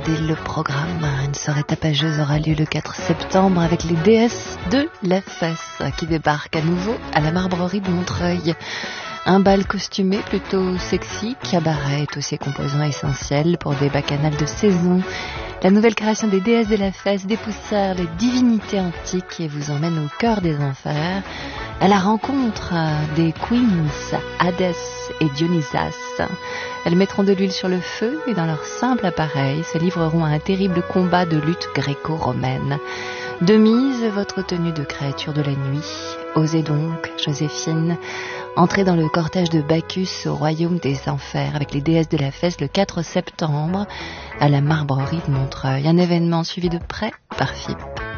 regardez le programme. Une soirée tapageuse aura lieu le 4 septembre avec les déesses de la fesse qui débarquent à nouveau à la Marbrerie de Montreuil. Un bal costumé plutôt sexy, cabaret et tous ses composants essentiels pour des bacchanales de saison. La nouvelle création des déesses de la fesse dépoussière les divinités antiques et vous emmène au cœur des enfers, à la rencontre des queens Hadès et Dionysos. Elles mettront de l'huile sur le feu et dans leur simple appareil se livreront à un terrible combat de lutte gréco-romaine. De mise, votre tenue de créature de la nuit. Osez donc, Joséphine, entrer dans le cortège de Bacchus au royaume des enfers avec les déesses de la fesse le 4 septembre à la Marbrerie de Montreuil. Un événement suivi de près par FIP.